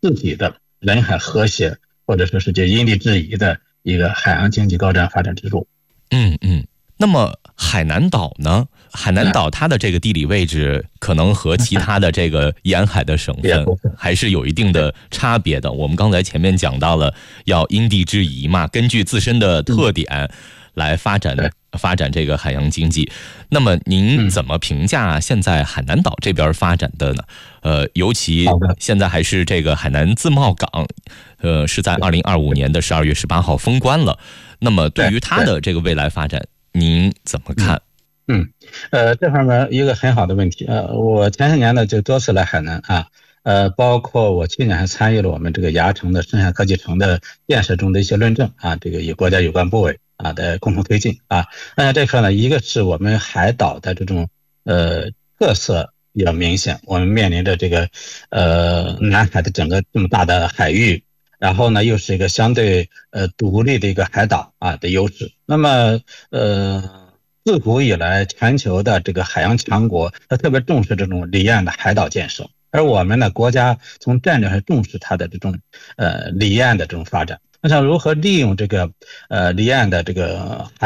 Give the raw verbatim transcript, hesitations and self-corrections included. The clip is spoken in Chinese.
自己的人海和谐，或者说是就因地制宜的一个海洋经济高质量发展支柱。 嗯嗯。那么海南岛呢？海南岛它的这个地理位置可能和其他的这个沿海的省份还是有一定的差别的。我们刚才前面讲到了要因地制宜嘛，根据自身的特点来发展发展这个海洋经济。那么您怎么评价现在海南岛这边发展的呢？呃，尤其现在还是这个海南自贸港，呃，是在二零二五年的十二月十八号封关了。那么对于它的这个未来发展，您怎么看？ 嗯，呃，这方面一个很好的问题。呃，我前些年呢就多次来海南啊，呃，包括我去年还参与了我们这个芽城的生态科技城的建设中的一些论证啊，这个与国家有关部委啊的共同推进啊。那这块呢，一个是我们海岛的这种呃特色比较明显，我们面临着这个呃南海的整个这么大的海域。然后呢，又是一个相对呃独立的一个海岛啊的优势。那么呃。自古以来，全球的这个海洋强国，它特别重视这种离岸的海岛建设，而我们呢，国家从战略上重视它的这种呃离岸的这种发展。那想如何利用这个呃离岸的这个海